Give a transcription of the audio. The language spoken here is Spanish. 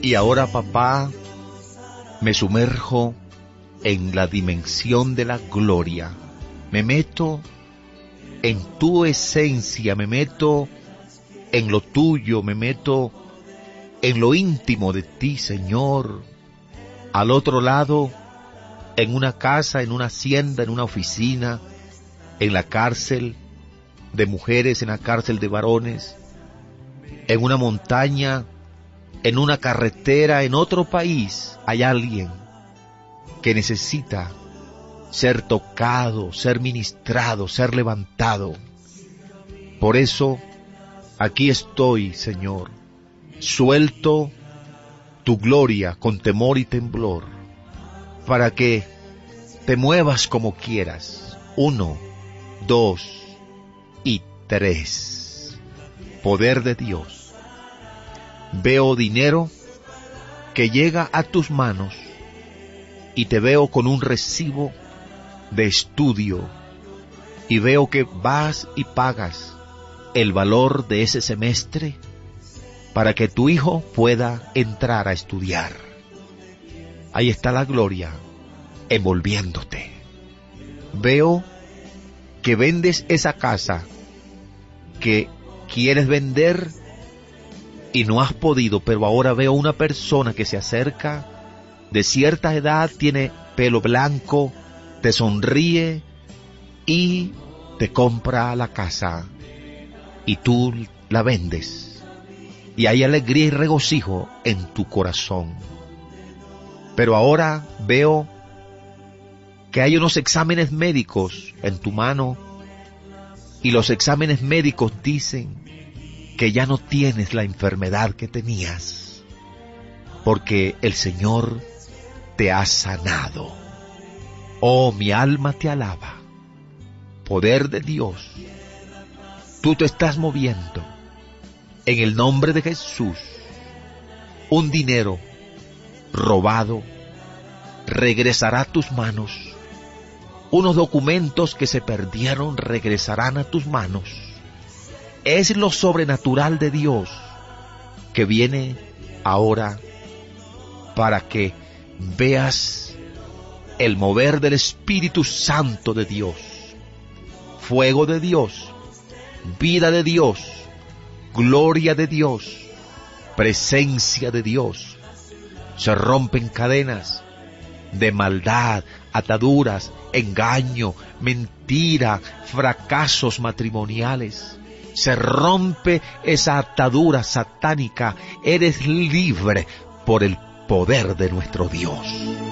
Y ahora, papá, me sumerjo en la dimensión de la gloria. Me meto en tu esencia, me meto en lo tuyo, me meto en lo íntimo de ti, Señor. Al otro lado, en una casa, en una hacienda, en una oficina, en la cárcel de mujeres, en la cárcel de varones, en una montaña, en una carretera, en otro país, hay alguien que necesita ser tocado, ser ministrado, ser levantado. Por eso, aquí estoy, Señor, suelto tu gloria con temor y temblor, para que te muevas como quieras. 1, 2 y 3. Poder de Dios. Veo dinero que llega a tus manos y te veo con un recibo de estudio y veo que vas y pagas el valor de ese semestre para que tu hijo pueda entrar a estudiar. Ahí está la gloria envolviéndote. Veo que vendes esa casa que quieres vender y no has podido, pero ahora veo una persona que se acerca, de cierta edad, tiene pelo blanco, te sonríe y te compra la casa y tú la vendes y hay alegría y regocijo en tu corazón. Pero ahora veo que hay unos exámenes médicos en tu mano y los exámenes médicos dicen que ya no tienes la enfermedad que tenías, porque el Señor te ha sanado. Oh, mi alma te alaba. Poder de Dios, tú te estás moviendo. En el nombre de Jesús, un dinero robado regresará a tus manos. Unos documentos que se perdieron regresarán a tus manos. Es lo sobrenatural de Dios que viene ahora para que veas el mover del Espíritu Santo de Dios, fuego de Dios, vida de Dios, gloria de Dios, presencia de Dios. Se rompen cadenas de maldad, ataduras, engaño, mentira, fracasos matrimoniales. Se rompe esa atadura satánica. Eres libre por el poder de nuestro Dios.